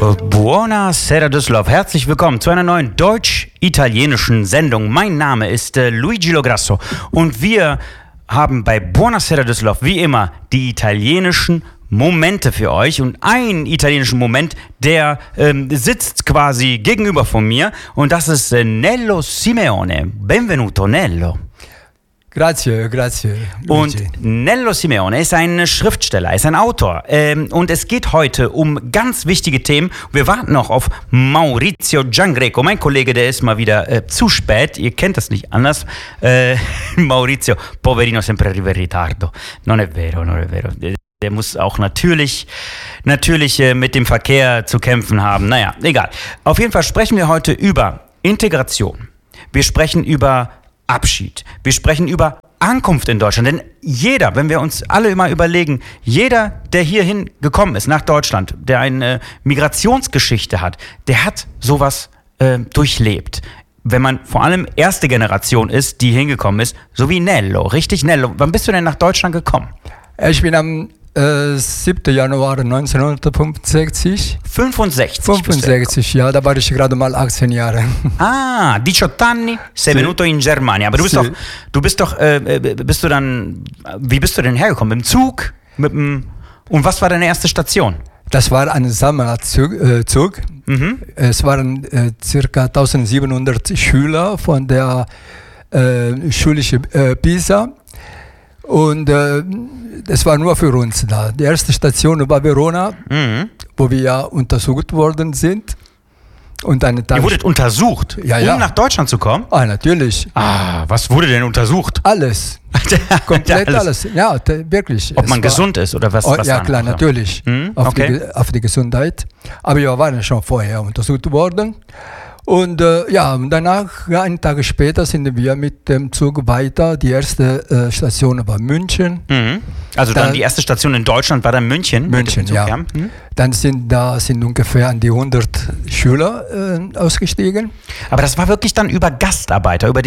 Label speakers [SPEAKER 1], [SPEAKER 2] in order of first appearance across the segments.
[SPEAKER 1] Buonasera Düsseldorf, herzlich willkommen zu einer neuen deutsch-italienischen Sendung. Mein Name ist Luigi Lograsso und wir haben bei Buonasera Düsseldorf wie immer die italienischen Momente für euch und einen italienischen Moment, der sitzt quasi gegenüber von mir und das ist Nello Simeone. Benvenuto Nello.
[SPEAKER 2] Grazie, Luigi.
[SPEAKER 1] Und Nello Simeone ist ein Schriftsteller, ist ein Autor und es geht heute um ganz wichtige Themen. Wir warten noch auf Maurizio Giangreco, mein Kollege, der ist mal wieder zu spät, ihr kennt das nicht anders. Maurizio, poverino, sempre arriva in ritardo. Non è vero. Der muss auch natürlich mit dem Verkehr zu kämpfen haben. Naja, egal. Auf jeden Fall sprechen wir heute über Integration. Wir sprechen über Abschied. Wir sprechen über Ankunft in Deutschland. Denn jeder, wenn wir uns alle immer überlegen, jeder, der hierhin gekommen ist, nach Deutschland, der eine Migrationsgeschichte hat, der hat sowas durchlebt. Wenn man vor allem erste Generation ist, die hingekommen ist, so wie Nello. Richtig, Nello, wann bist du denn nach Deutschland gekommen?
[SPEAKER 2] Ich bin am 7. Januar 1965.
[SPEAKER 1] 65,
[SPEAKER 2] ja, da war ich gerade mal 18 Jahre.
[SPEAKER 1] 18 anni, sei venuto in Germania. Aber wie bist du denn hergekommen? Mit dem Zug? Und was war deine erste Station?
[SPEAKER 2] Das war ein Sommerzug. Es waren ca. 1700 Schüler von der Schule Pisa. Und das war nur für uns da. Die erste Station war Verona, wo wir ja untersucht worden sind. Und einen Tag
[SPEAKER 1] Ihr wurdet untersucht,
[SPEAKER 2] ja.
[SPEAKER 1] Um nach Deutschland zu kommen?
[SPEAKER 2] Ah, natürlich.
[SPEAKER 1] Was wurde denn untersucht?
[SPEAKER 2] Alles. Komplett alles. Ja, wirklich.
[SPEAKER 1] Ob man gesund ist oder was?
[SPEAKER 2] Ja, klar, natürlich. Auf die Gesundheit. Aber wir waren schon vorher untersucht worden. Und danach, einen Tag später, sind wir mit dem Zug weiter. Die erste Station war München.
[SPEAKER 1] Also dann die erste Station in Deutschland war dann München?
[SPEAKER 2] München, ja. Dann sind ungefähr an die 100 Schüler ausgestiegen.
[SPEAKER 1] Aber das war wirklich dann über Gastarbeiter, über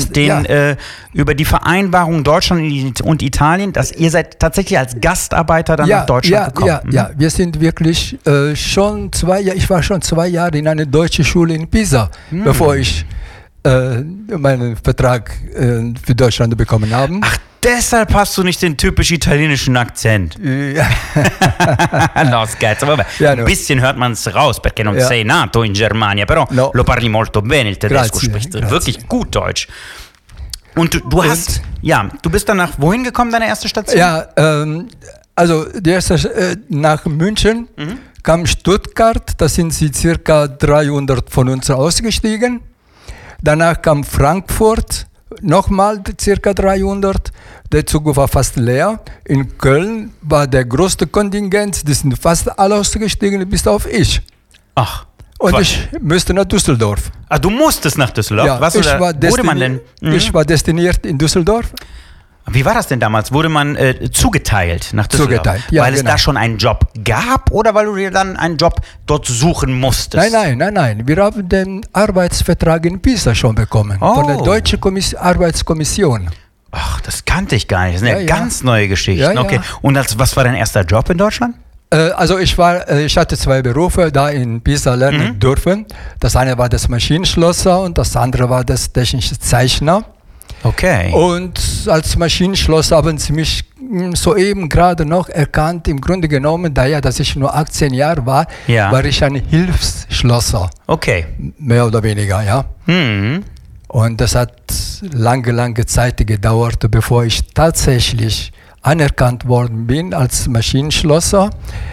[SPEAKER 1] über die Vereinbarung Deutschland und Italien, dass ihr seid tatsächlich als Gastarbeiter dann nach Deutschland gekommen?
[SPEAKER 2] Ja, wir sind wirklich ich war schon 2 Jahre in einer deutschen Schule in Pisa, bevor ich meinen Vertrag für Deutschland bekommen habe.
[SPEAKER 1] Ach, deshalb hast du nicht den typisch italienischen Akzent.
[SPEAKER 2] Ja.
[SPEAKER 1] No, scherzo, vabbè. Un bisschen hört man es raus, perché non sei nato in Germania, però lo parli molto bene, il tedesco, sprichst wirklich gut Deutsch. Und du bist dann wohin gekommen, deine erste Station?
[SPEAKER 2] Ja, also die erste nach München kam Stuttgart, da sind sie circa 300 von uns ausgestiegen. Danach kam Frankfurt, nochmal circa 300. Der Zug war fast leer. In Köln war der größte Kontingent, die sind fast alle ausgestiegen, bis auf ich.
[SPEAKER 1] Ach.
[SPEAKER 2] Und ich musste nach Düsseldorf.
[SPEAKER 1] Du musstest nach Düsseldorf?
[SPEAKER 2] Ja,
[SPEAKER 1] wurde man denn?
[SPEAKER 2] Ich war destiniert in Düsseldorf.
[SPEAKER 1] Wie war das denn damals? Wurde man zugeteilt nach Düsseldorf?
[SPEAKER 2] Zugeteilt, ja,
[SPEAKER 1] weil es da schon einen Job gab oder weil du dir dann einen Job dort suchen musstest?
[SPEAKER 2] Nein. Wir haben den Arbeitsvertrag in Pisa schon bekommen. Von der Deutschen Arbeitskommission.
[SPEAKER 1] Ach, das kannte ich gar nicht. Das ist eine ganz neue Geschichte. Ja, okay. Und was war dein erster Job in Deutschland?
[SPEAKER 2] Also ich hatte 2 Berufe da in Pisa lernen dürfen. Das eine war das Maschinenschlosser und das andere war das technische Zeichner.
[SPEAKER 1] Okay.
[SPEAKER 2] Und als Maschinenschlosser haben sie mich soeben gerade noch erkannt. Im Grunde genommen, dass ich nur 18 Jahre war, war ich ein Hilfsschlosser.
[SPEAKER 1] Okay.
[SPEAKER 2] Mehr oder weniger, ja. Und das hat lange Zeit gedauert, bevor ich tatsächlich anerkannt worden bin als Maschinenschlosser.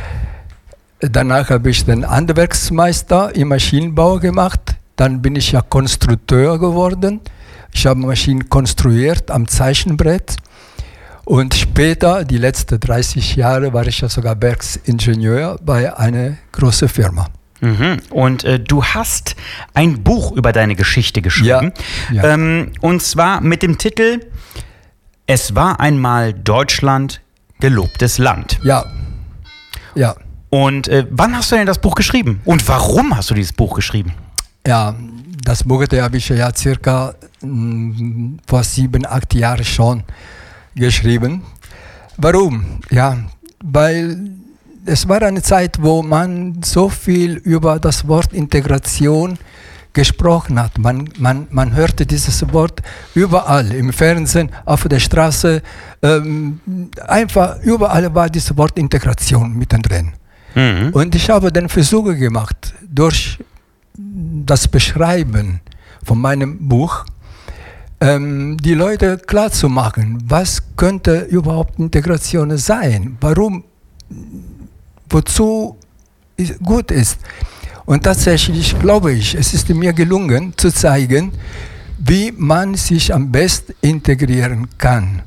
[SPEAKER 2] Danach habe ich den Handwerksmeister im Maschinenbau gemacht. Dann bin ich ja Konstrukteur geworden. Ich habe Maschinen konstruiert am Zeichenbrett. Und später, die letzten 30 Jahre, war ich ja sogar Werksingenieur bei einer großen Firma.
[SPEAKER 1] Und du hast ein Buch über deine Geschichte geschrieben. Ja. Und zwar mit dem Titel Es war einmal Deutschland, gelobtes Land.
[SPEAKER 2] Ja.
[SPEAKER 1] Und wann hast du denn das Buch geschrieben? Und warum hast du dieses Buch geschrieben?
[SPEAKER 2] Ja, das Buch habe ich ja circa vor 7, 8 Jahren schon geschrieben. Warum? Ja, weil es war eine Zeit, wo man so viel über das Wort Integration gesprochen hat. Man hörte dieses Wort überall, im Fernsehen, auf der Straße, einfach überall war dieses Wort Integration mittendrin. Und ich habe dann Versuche gemacht, durch das Beschreiben von meinem Buch, die Leute klarzumachen, was könnte überhaupt Integration sein, wozu es gut ist. Und tatsächlich glaube ich, es ist mir gelungen zu zeigen, wie man sich am besten integrieren kann.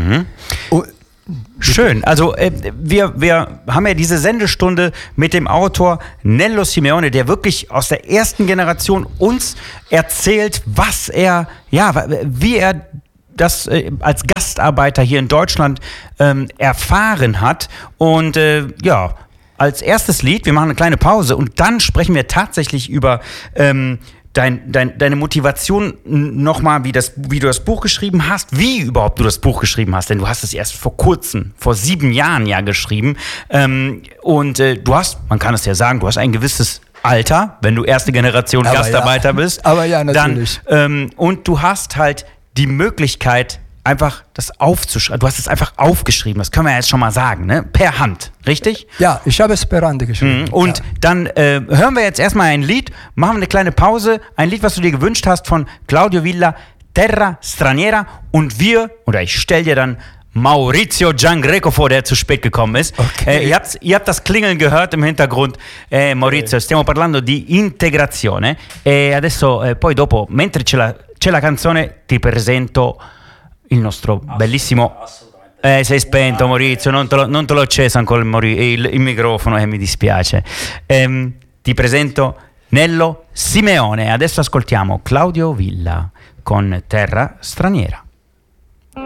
[SPEAKER 1] Schön, also wir haben ja diese Sendestunde mit dem Autor Nello Simeone, der wirklich aus der ersten Generation uns erzählt, wie er das als Gastarbeiter hier in Deutschland erfahren hat. Und als erstes Lied, wir machen eine kleine Pause und dann sprechen wir tatsächlich über deine Motivation nochmal, wie du das Buch geschrieben hast, wie überhaupt du das Buch geschrieben hast, denn du hast es erst vor kurzem, vor 7 Jahren ja geschrieben, und du hast, man kann es ja sagen, du hast ein gewisses Alter, wenn du erste Generation Gastarbeiter bist.
[SPEAKER 2] Aber ja, natürlich.
[SPEAKER 1] Dann, und du hast halt die Möglichkeit, einfach das aufzuschreiben. Du hast es einfach aufgeschrieben, das können wir jetzt schon mal sagen, ne? Per Hand, richtig?
[SPEAKER 2] Ja, ich habe es per Hand geschrieben.
[SPEAKER 1] Und dann hören wir jetzt erstmal ein Lied, machen wir eine kleine Pause, ein Lied, was du dir gewünscht hast von Claudio Villa, Terra Straniera, und ich stelle dir dann Maurizio Giangreco vor, der zu spät gekommen ist.
[SPEAKER 2] Okay.
[SPEAKER 1] Ihr habt das Klingeln gehört im Hintergrund. Maurizio, stiamo parlando di integrazione. Adesso, poi dopo, mentre c'è la canzone, ti presento il nostro bellissimo... sei spento, Maurizio, non te l'ho acceso ancora il microfono, mi dispiace. Ti presento Nello Simeone. Adesso ascoltiamo Claudio Villa con Terra Straniera.